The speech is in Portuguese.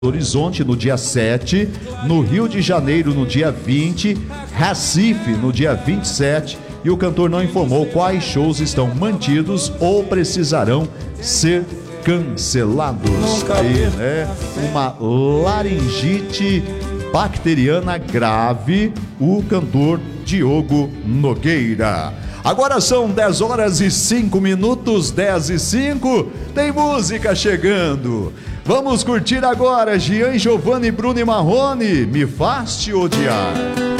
Horizonte no dia 7, no Rio de Janeiro no dia 20, Recife no dia 27, e o cantor não informou quais shows estão mantidos ou precisarão ser cancelados. Aí, né? Uma laringite bacteriana grave, o cantor Diogo Nogueira. Agora são 10 horas e 5 minutos, 10 e 5, tem música chegando. Vamos curtir agora Gian, Giovanni, Bruno e Marrone, Me Faz Te Odiar.